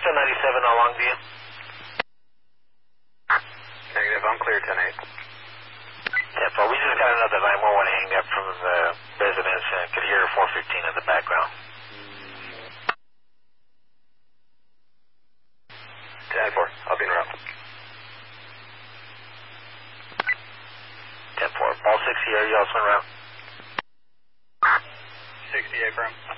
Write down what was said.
still 97 on Longview. Negative, I'm clear 10-8. 10-4. We just got another 911 hang up from the residence and could hear 415 in the background. 10-4, I'll be in route. 10-4. Ball 60, are you also en route? 60 affirm.